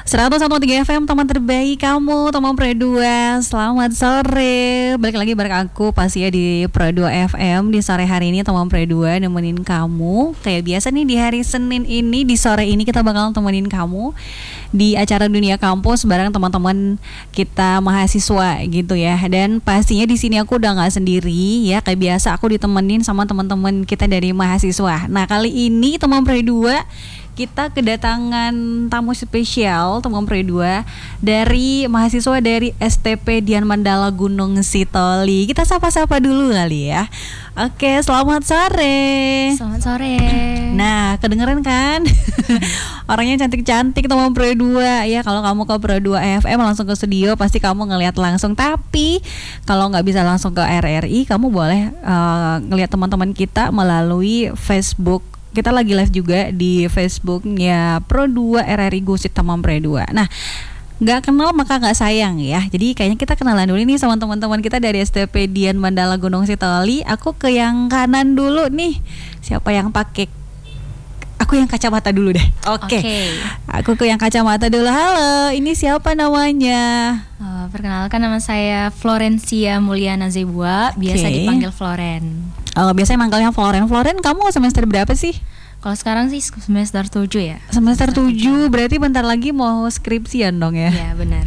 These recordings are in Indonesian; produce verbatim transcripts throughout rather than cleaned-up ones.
seratus satu koma tiga F M, teman terbaik kamu, teman Pro dua. Selamat sore. Balik lagi bareng aku pasti ya di Pro dua F M. Di sore hari ini teman Pro dua nemenin kamu. Kayak biasa nih di hari Senin ini, di sore ini kita bakal temenin kamu di acara Dunia Kampus bareng teman-teman kita mahasiswa gitu ya. Dan pastinya di sini aku udah nggak sendiri ya. Kayak biasa aku ditemenin sama teman-teman kita dari mahasiswa. Nah, kali ini teman Pro dua kita kedatangan tamu spesial teman Pro dua dari mahasiswa dari S T P Dian Mandala Gunung Sitoli. Kita sapa-sapa dulu kali ya. Oke, selamat sore. Selamat sore. Nah, kedengeran kan? Orangnya cantik-cantik teman Pro dua ya. Kalau kamu ke Pro dua F M langsung ke studio pasti kamu ngelihat langsung. Tapi kalau nggak bisa langsung ke R R I, kamu boleh uh, ngelihat teman-teman kita melalui Facebook. Kita lagi live juga di Facebooknya Pro dua R R I Gusit Tamam Pro dua. Nah, nggak kenal maka nggak sayang ya. Jadi kayaknya kita kenalan dulu nih sama teman-teman kita dari S T P Dian Mandala Gunung Sitoli. Aku ke yang kanan dulu nih. Siapa yang pakai? Aku yang kacamata dulu deh. Oke. Okay. Okay. Aku ke yang kacamata dulu. Halo, ini siapa namanya? Uh, perkenalkan, nama saya Florencia Mulyana Zebua, okay. Biasa dipanggil Floren. Oh, biasanya manggilnya Floren. Floren, kamu semester berapa sih? Kalau sekarang sih semester tujuh ya. Semester tujuh, berarti bentar lagi mau skripsian dong ya? Iya, benar.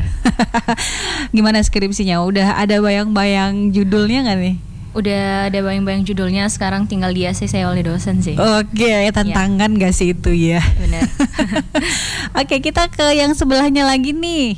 Gimana skripsinya? Udah ada bayang-bayang judulnya nggak nih? Udah ada bayang-bayang judulnya, sekarang tinggal di A C C oleh dosen sih. Oke, tantangan ya. Gak sih itu ya? Benar. Oke, kita ke yang sebelahnya lagi nih.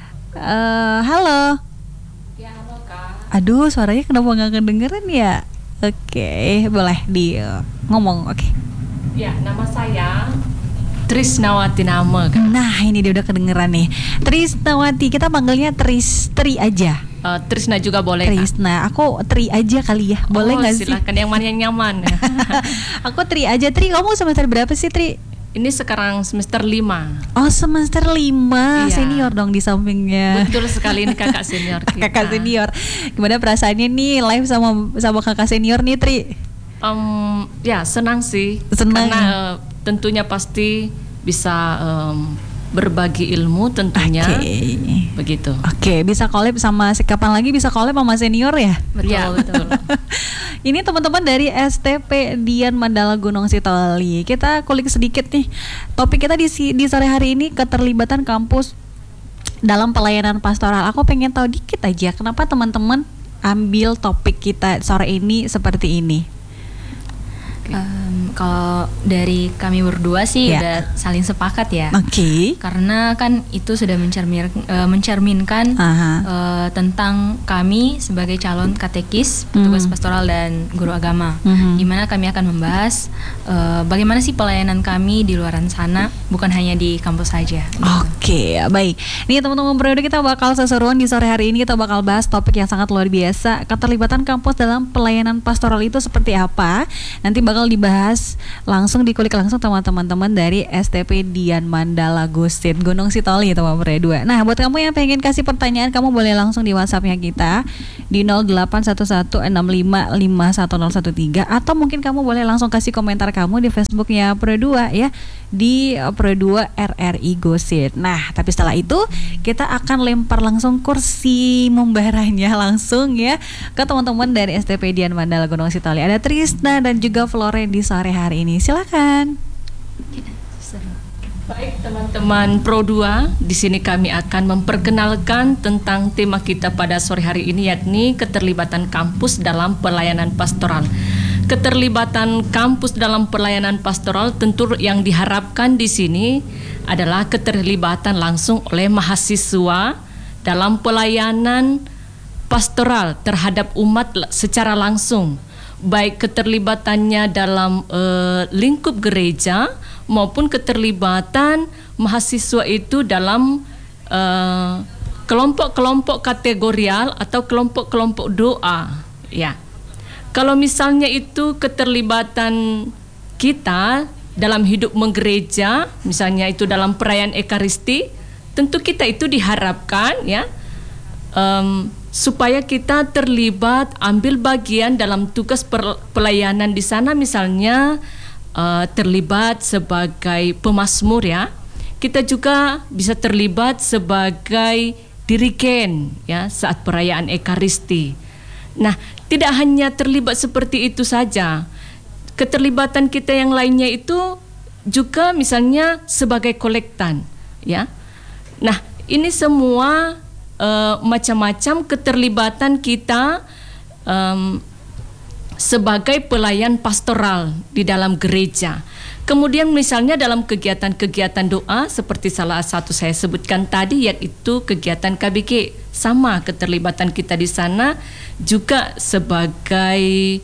Uh, halo. Ya, halo Kak. Aduh, suaranya kenapa gak kedengeran ya? Oke, boleh di uh, ngomong, oke. Ya, nama saya Trisnawati nama Kak. Nah, ini dia udah kedengeran nih. Trisnawati, kita panggilnya Tris, Tri aja. Uh, Trisna juga boleh. Trisna, aku Tri aja kali ya. Boleh nggak oh, sih? Silakan yang mana yang nyaman. Aku Tri aja. Tri, kamu semester berapa sih, Tri? Ini sekarang semester lima. Oh, semester lima. Iya. Senior dong di sampingnya. Betul sekali, ini kakak senior kita. Kakak senior. Gimana perasaannya nih live sama sama kakak senior nih, Tri? Um, ya, senang sih. Senang. Karena uh, tentunya pasti bisa um, berbagi ilmu tentunya. Okay. Begitu. Oke, okay, bisa collab sama kapan lagi bisa collab sama senior ya? Betul, ya, betul. Ini teman-teman dari S T P Dian Mandala Gunung Sitoli. Kita kulik sedikit nih. Topik kita di di sore hari ini keterlibatan kampus dalam pelayanan pastoral. Aku pengen tahu dikit aja kenapa teman-teman ambil topik kita sore ini seperti ini. Um, kalau dari kami berdua sih yeah. udah saling sepakat ya. Oke. Okay. Karena kan itu sudah mencermin, uh, mencerminkan uh-huh. uh, tentang kami sebagai calon katekis, petugas mm. pastoral dan guru agama. Mm-hmm. Di mana kami akan membahas uh, bagaimana sih pelayanan kami di luaran sana, bukan hanya di kampus saja. Gitu. Oke, okay, baik. Nih teman-teman periode kita bakal seseruan di sore hari ini, kita bakal bahas topik yang sangat luar biasa. Keterlibatan kampus dalam pelayanan pastoral itu seperti apa? Nanti bakal bakal dibahas langsung, dikulik langsung sama teman-teman dari S T P Dian Mandala Gusit Gunung Sitoli teman Pro dua. Nah, buat kamu yang pengen kasih pertanyaan, kamu boleh langsung di WhatsApp-nya kita di nol delapan satu satu enam lima lima satu nol satu tiga, atau mungkin kamu boleh langsung kasih komentar kamu di Facebooknya Pro dua ya, di Pro dua R R I Gusit. Nah, tapi setelah itu kita akan lempar langsung kursi membahasnya langsung ya ke teman-teman dari S T P Dian Mandala Gunung Sitoli. Ada Trisna dan juga Floren di sore hari ini. Silakan. Baik teman-teman Pro dua, di sini kami akan memperkenalkan tentang tema kita pada sore hari ini, yakni keterlibatan kampus dalam pelayanan pastoral. Keterlibatan kampus dalam pelayanan pastoral tentu yang diharapkan di sini adalah keterlibatan langsung oleh mahasiswa dalam pelayanan pastoral terhadap umat secara langsung, baik keterlibatannya dalam uh, lingkup gereja maupun keterlibatan mahasiswa itu dalam uh, kelompok-kelompok kategorial atau kelompok-kelompok doa. Ya, kalau misalnya itu keterlibatan kita dalam hidup menggereja, misalnya itu dalam perayaan Ekaristi, tentu kita itu diharapkan ya um, supaya kita terlibat, ambil bagian dalam tugas pelayanan di sana, misalnya uh, terlibat sebagai pemazmur ya. kita juga bisa terlibat sebagai dirigen ya saat perayaan Ekaristi. Nah, tidak hanya terlibat seperti itu saja. Keterlibatan kita yang lainnya itu juga misalnya sebagai kolektan, ya. Nah, ini semua uh, macam-macam keterlibatan kita um, sebagai pelayan pastoral di dalam gereja. Kemudian misalnya dalam kegiatan-kegiatan doa seperti salah satu saya sebutkan tadi, yaitu kegiatan K B G, sama keterlibatan kita di sana juga sebagai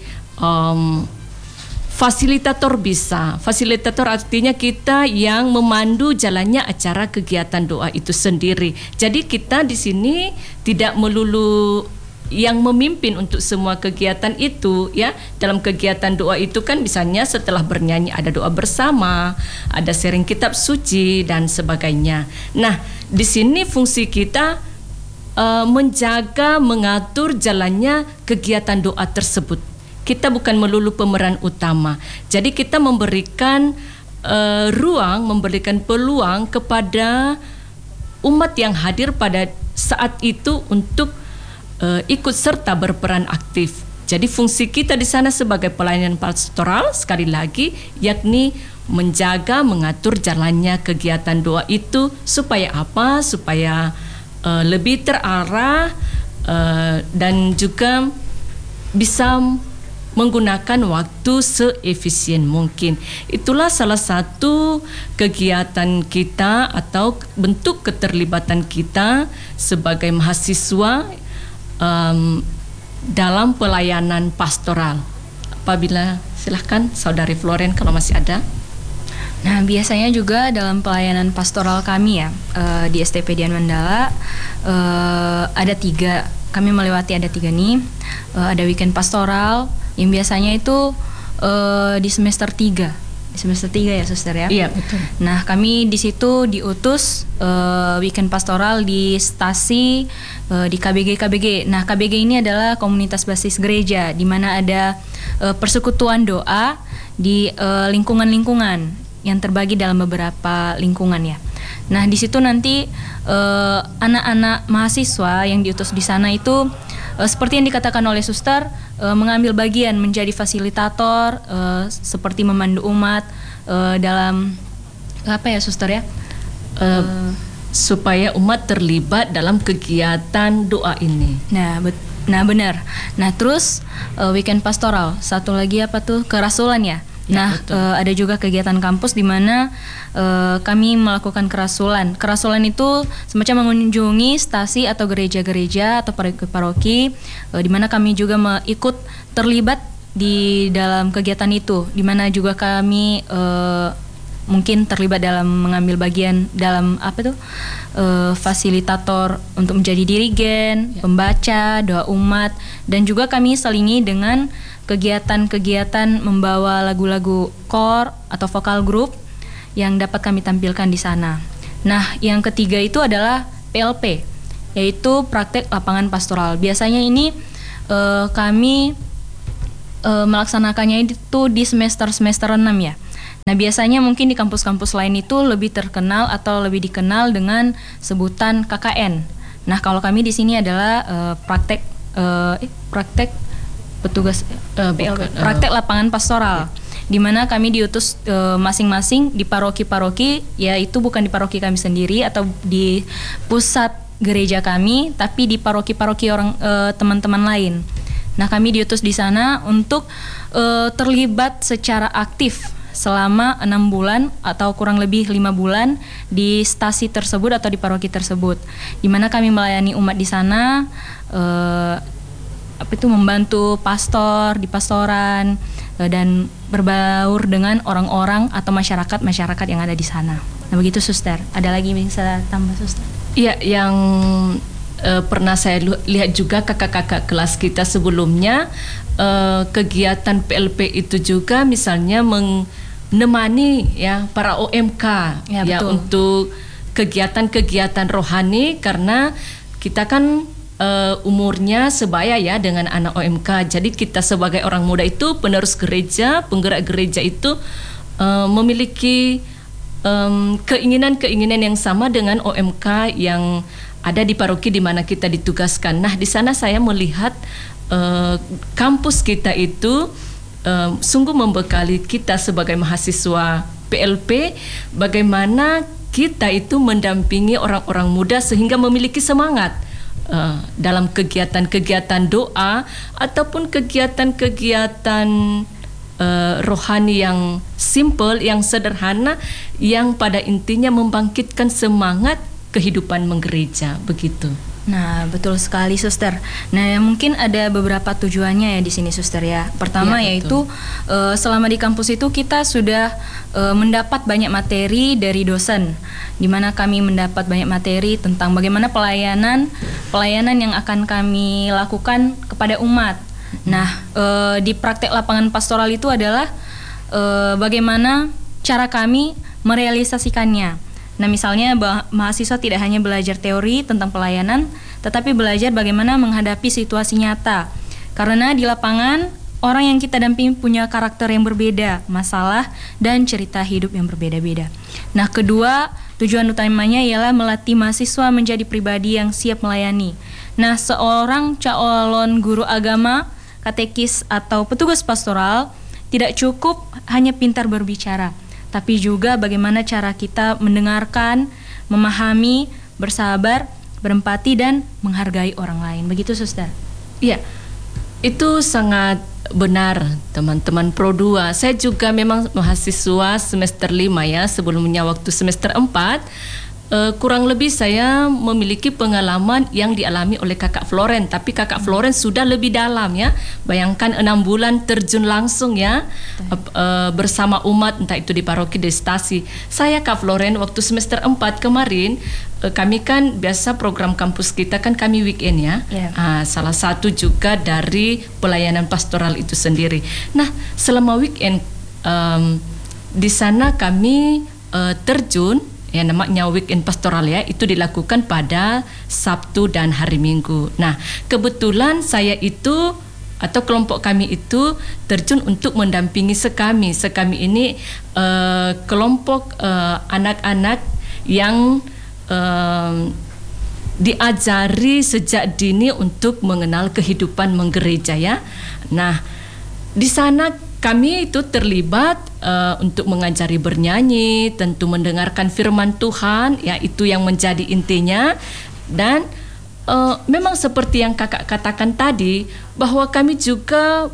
um, fasilitator bisa. Fasilitator artinya kita yang memandu jalannya acara kegiatan doa itu sendiri. Jadi kita di sini tidak melulu yang memimpin untuk semua kegiatan itu, ya. Dalam kegiatan doa itu kan misalnya setelah bernyanyi ada doa bersama, ada sharing kitab suci dan sebagainya. Nah, di sini fungsi kita uh, menjaga, mengatur jalannya kegiatan doa tersebut. Kita bukan melulu pemeran utama. Jadi kita memberikan uh, ruang, memberikan peluang kepada umat yang hadir pada saat itu untuk Uh, ikut serta berperan aktif. Jadi fungsi kita di sana sebagai pelayanan pastoral sekali lagi yakni menjaga, mengatur jalannya kegiatan doa itu supaya apa? Supaya uh, lebih terarah uh, dan juga bisa menggunakan waktu seefisien mungkin. Itulah salah satu kegiatan kita atau bentuk keterlibatan kita sebagai mahasiswa Um, dalam pelayanan pastoral. Apabila silahkan Saudari Floren kalau masih ada. Nah, biasanya juga dalam pelayanan pastoral kami ya uh, di S T P Dian Mandala uh, ada tiga. Kami melewati ada tiga nih. Uh, ada weekend pastoral yang biasanya itu uh, di semester tiga. Di semester tiga ya, Suster ya. Iya, betul. Nah, kami di situ diutus uh, weekend pastoral di stasi uh, di K B G K B G. Nah, K B G ini adalah komunitas basis gereja di mana ada uh, persekutuan doa di uh, lingkungan-lingkungan yang terbagi dalam beberapa lingkungan ya. Nah, di situ nanti uh, anak-anak mahasiswa yang diutus di sana itu uh, seperti yang dikatakan oleh Suster, uh, mengambil bagian menjadi fasilitator, uh, seperti memandu umat uh, dalam apa ya, Suster ya? Uh, uh, supaya umat terlibat dalam kegiatan doa ini. Nah, bet- nah benar. Nah, terus uh, weekend pastoral. Satu lagi apa tuh? Kerasulan ya. Ya, nah, uh, ada juga kegiatan kampus di mana uh, kami melakukan kerasulan. Kerasulan itu semacam mengunjungi stasi atau gereja-gereja atau paroki, uh, di mana kami juga ikut terlibat di dalam kegiatan itu, di mana juga kami uh, mungkin terlibat dalam mengambil bagian dalam apa tuh uh, fasilitator untuk menjadi dirigen, ya, pembaca, doa umat, dan juga kami selingi dengan kegiatan-kegiatan membawa lagu-lagu core atau vokal group yang dapat kami tampilkan di sana. Nah, yang ketiga itu adalah P L P, yaitu praktek lapangan pastoral. Biasanya ini uh, kami uh, melaksanakannya itu di semester-semester enam ya. Nah, biasanya mungkin di kampus-kampus lain itu lebih terkenal atau lebih dikenal dengan sebutan K K N. Nah, kalau kami di sini adalah uh, praktek uh, eh, praktek petugas uh, P L P, praktek lapangan pastoral, di mana kami diutus uh, masing-masing di paroki-paroki, yaitu bukan di paroki kami sendiri atau di pusat gereja kami, tapi di paroki-paroki orang uh, teman-teman lain. Nah, kami diutus di sana untuk uh, terlibat secara aktif selama enam bulan atau kurang lebih lima bulan di stasi tersebut atau di paroki tersebut, di mana kami melayani umat di sana, uh, apa itu membantu pastor di pastoran uh, dan berbaur dengan orang-orang atau masyarakat-masyarakat yang ada di sana. Nah, begitu Suster. Ada lagi yang bisa tambah, Suster? Iya, yang uh, pernah saya lihat juga kakak-kakak kelas kita sebelumnya, uh, kegiatan P L P itu juga misalnya menemani ya para O M K ya, ya untuk kegiatan-kegiatan rohani, karena kita kan Uh, umurnya sebaya ya dengan anak O M K. Jadi kita sebagai orang muda itu, penerus gereja, penggerak gereja itu uh, memiliki um, keinginan-keinginan yang sama dengan O M K yang ada di paroki di mana kita ditugaskan. Nah, di sana saya melihat uh, kampus kita itu uh, sungguh membekali kita sebagai mahasiswa P L P, bagaimana kita itu mendampingi orang-orang muda sehingga memiliki semangat uh, dalam kegiatan-kegiatan doa ataupun kegiatan-kegiatan uh, rohani yang simple, yang sederhana, yang pada intinya membangkitkan semangat kehidupan menggereja, begitu. Nah, betul sekali, Suster. Nah, mungkin ada beberapa tujuannya ya di sini, Suster ya. Pertama ya, yaitu uh, selama di kampus itu kita sudah uh, mendapat banyak materi dari dosen, di mana kami mendapat banyak materi tentang bagaimana pelayanan pelayanan yang akan kami lakukan kepada umat. Nah, uh, di praktek lapangan pastoral itu adalah uh, bagaimana cara kami merealisasikannya. Nah, misalnya bah- mahasiswa tidak hanya belajar teori tentang pelayanan, tetapi belajar bagaimana menghadapi situasi nyata. Karena di lapangan, orang yang kita dampingi punya karakter yang berbeda, masalah dan cerita hidup yang berbeda-beda. Nah, kedua, tujuan utamanya ialah melatih mahasiswa menjadi pribadi yang siap melayani. Nah, seorang calon guru agama, katekis atau petugas pastoral tidak cukup hanya pintar berbicara, tapi juga bagaimana cara kita mendengarkan, memahami, bersabar, berempati, dan menghargai orang lain. Begitu, Suster? Iya, itu sangat benar, teman-teman Pro dua. Saya juga memang mahasiswa semester lima ya, sebelumnya waktu semester empat. Uh, kurang lebih saya memiliki pengalaman yang dialami oleh kakak Floren, tapi kakak Floren sudah lebih dalam ya. Bayangkan enam bulan terjun langsung ya, uh, uh, bersama umat, entah itu di paroki, di stasi. Saya Kak Floren waktu semester empat kemarin, uh, kami kan biasa program kampus kita kan kami weekend ya. Yeah. Uh, salah satu juga dari pelayanan pastoral itu sendiri. Nah, selama weekend um, di sana kami uh, terjun, ya namanya weekend pastoral ya, itu dilakukan pada Sabtu dan hari Minggu. Nah, kebetulan saya itu atau kelompok kami itu terjun untuk mendampingi sekami. Sekami ini uh, kelompok uh, anak-anak yang uh, diajari sejak dini untuk mengenal kehidupan menggereja ya. Nah, di sana kami itu terlibat uh, untuk mengajari bernyanyi, tentu mendengarkan firman Tuhan, ya itu yang menjadi intinya. Dan uh, memang seperti yang kakak katakan tadi, bahwa kami juga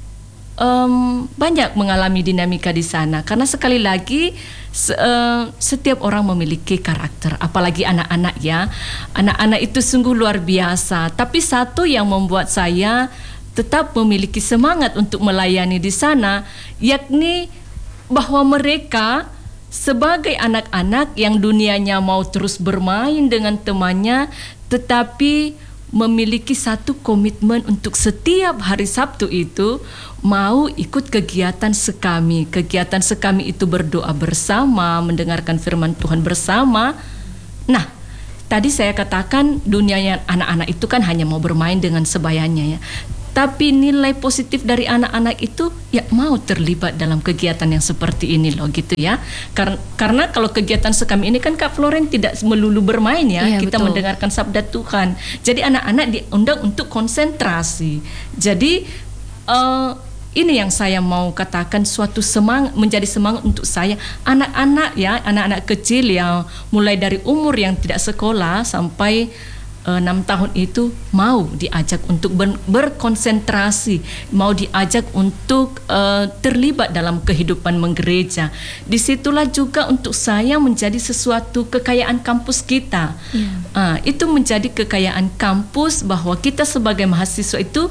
um, banyak mengalami dinamika di sana. Karena sekali lagi se- uh, setiap orang memiliki karakter, apalagi anak-anak ya. Anak-anak itu sungguh luar biasa. Tapi satu yang membuat saya tetap memiliki semangat untuk melayani di sana, yakni bahwa mereka sebagai anak-anak yang dunianya mau terus bermain dengan temannya, tetapi memiliki satu komitmen untuk setiap hari Sabtu itu mau ikut kegiatan sekami. Kegiatan sekami itu berdoa bersama, mendengarkan firman Tuhan bersama. Nah, tadi saya katakan dunianya anak-anak itu kan hanya mau bermain dengan sebayanya ya. Tapi nilai positif dari anak-anak itu ya mau terlibat dalam kegiatan yang seperti ini loh gitu ya. Karena, karena kalau kegiatan sekami ini kan Kak Floren tidak melulu bermain ya. Iya, kita betul. mendengarkan sabda Tuhan. Jadi anak-anak diundang untuk konsentrasi. Jadi uh, ini yang saya mau katakan suatu semangat, menjadi semangat untuk saya. Anak-anak ya, anak-anak kecil yang mulai dari umur yang tidak sekolah sampai enam tahun itu mau diajak untuk ber, berkonsentrasi, mau diajak untuk uh, terlibat dalam kehidupan menggereja. Disitulah juga untuk saya menjadi sesuatu kekayaan kampus kita. Yeah. Uh, itu menjadi kekayaan kampus bahwa kita sebagai mahasiswa itu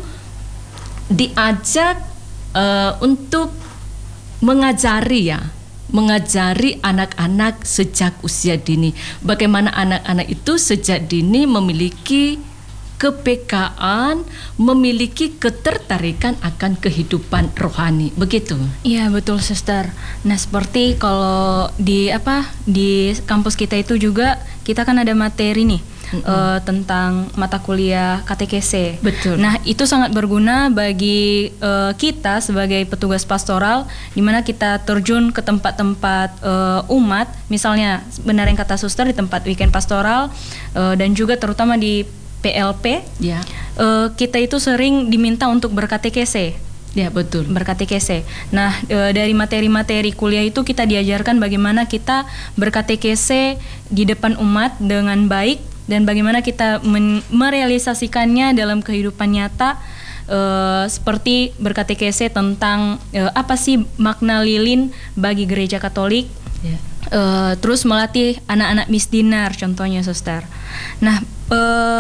diajak uh, untuk mengajari ya. mengajari anak-anak sejak usia dini. Bagaimana anak-anak itu sejak dini memiliki kepekaan, memiliki ketertarikan akan kehidupan rohani. Begitu. Iya, betul, Suster. Nah, seperti kalau di apa di kampus kita itu juga kita kan ada materi nih. mm-hmm. uh, tentang mata kuliah K T K S. Betul. Nah, itu sangat berguna bagi uh, kita sebagai petugas pastoral, di mana kita terjun ke tempat-tempat uh, umat, misalnya benar yang kata suster di tempat weekend pastoral, uh, dan juga terutama di P L P. Ya. Uh, kita itu sering diminta untuk ber-K T K S. Ya, betul. Ber-K T K S. Nah, e, dari materi-materi kuliah itu kita diajarkan bagaimana kita ber-K T K S di depan umat dengan baik, dan bagaimana kita men- merealisasikannya dalam kehidupan nyata, e, seperti ber-K T K S tentang e, apa sih makna lilin bagi gereja Katolik. Ya. E, terus melatih anak-anak misdinar contohnya, suster. Nah, e,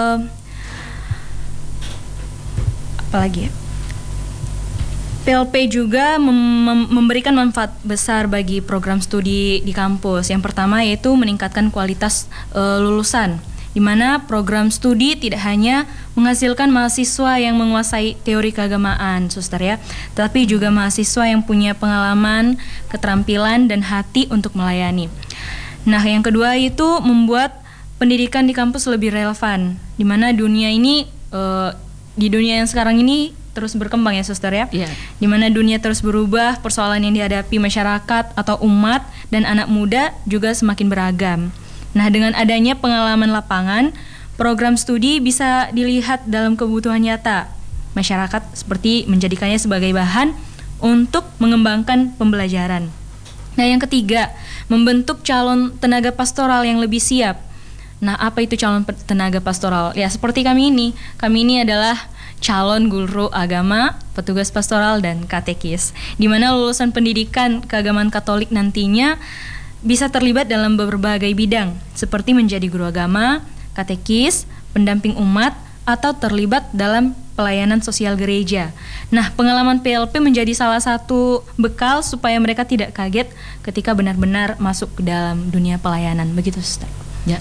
apa lagi ya? P L P juga mem- mem- memberikan manfaat besar bagi program studi di kampus. Yang pertama yaitu meningkatkan kualitas e, lulusan, di mana program studi tidak hanya menghasilkan mahasiswa yang menguasai teori keagamaan, suster ya, tapi juga mahasiswa yang punya pengalaman, keterampilan, dan hati untuk melayani. Nah, yang kedua itu membuat pendidikan di kampus lebih relevan, di mana dunia ini e, di dunia yang sekarang ini terus berkembang ya, suster ya. Yeah. Di mana dunia terus berubah, persoalan yang dihadapi masyarakat atau umat dan anak muda juga semakin beragam. Nah, dengan adanya pengalaman lapangan, program studi bisa dilihat dalam kebutuhan nyata masyarakat, seperti menjadikannya sebagai bahan untuk mengembangkan pembelajaran. Nah, yang ketiga, membentuk calon tenaga pastoral yang lebih siap. Nah, apa itu calon tenaga pastoral? Ya, seperti kami ini. Kami ini adalah calon guru agama, petugas pastoral, dan katekis, di mana lulusan pendidikan keagamaan Katolik nantinya bisa terlibat dalam berbagai bidang, seperti menjadi guru agama, katekis, pendamping umat, atau terlibat dalam pelayanan sosial gereja. Nah, pengalaman P L P menjadi salah satu bekal supaya mereka tidak kaget ketika benar-benar masuk ke dalam dunia pelayanan. Begitu, Sister. Ya.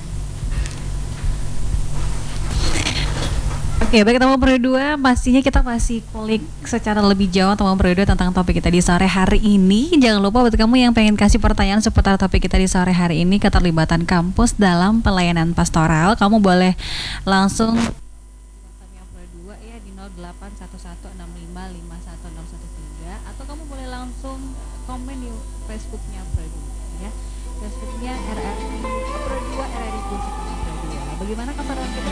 Oke, baik teman berdua, pastinya kita masih kulik secara lebih jauh teman berdua tentang topik kita di sore hari ini. Jangan lupa buat kamu yang pengen kasih pertanyaan seputar topik kita di sore hari ini, keterlibatan kampus dalam pelayanan pastoral, kamu boleh langsung WhatsApp-nya berdua ya di nol delapan satu satu enam lima lima satu enam satu tiga, atau kamu boleh langsung komen di Facebooknya berdua ya. Facebooknya R R I berdua R R I Berdua. Bagaimana keseruan kita